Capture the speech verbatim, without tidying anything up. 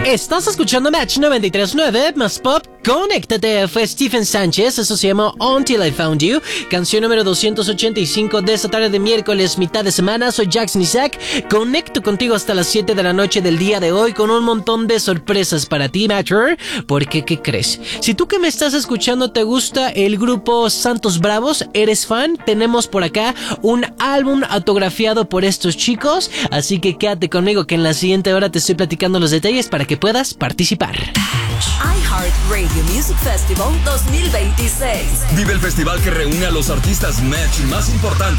Estás escuchando Match noventa y tres punto nueve más Pop. Conéctate, fue Stephen Sánchez, eso se llama Until I Found You, canción número doscientos ochenta y cinco de esta tarde de miércoles, mitad de semana. Soy Jackson Isaac, conecto contigo hasta las siete de la noche del día de hoy con un montón de sorpresas para ti, Matcher, porque ¿qué crees? Si tú que me estás escuchando te gusta el grupo Santos Bravos, eres fan, tenemos por acá un álbum autografiado por estos chicos, así que quédate conmigo que en la siguiente hora te estoy platicando los detalles para que puedas participar. iHeartRadio Music Festival dos mil veintiséis. Vive el festival que reúne a los artistas Match más importantes